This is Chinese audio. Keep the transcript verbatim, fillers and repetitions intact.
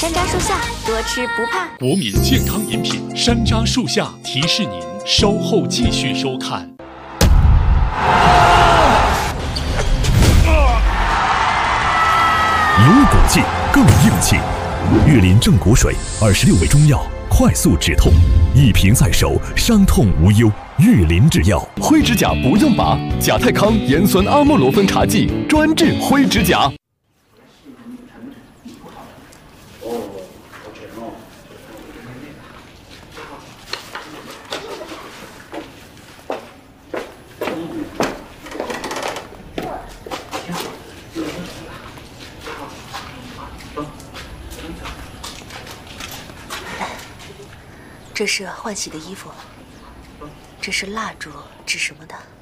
山楂树下，多吃不怕。 国民健康饮品山楂树下提示您稍后继续收看。 有骨气更硬气，岳林正骨水，二十六味中药，快速止痛，一瓶在手，伤痛无忧。岳林制药， 灰指甲不用拔，甲泰康盐酸阿莫罗芬茶剂专治灰指甲。 这是换洗的衣服，这是蜡烛，指什么的？